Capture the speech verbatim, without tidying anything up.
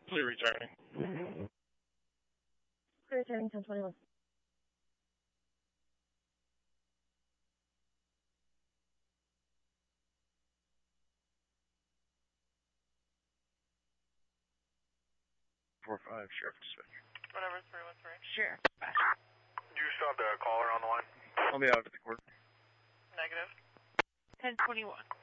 Clear returning. Clear returning, ten twenty-one. four five, Sheriff Dispatch. Whatever, three one three. Sheriff. Do you still have the caller on the line? I'll be out at the court. Negative. ten twenty-one.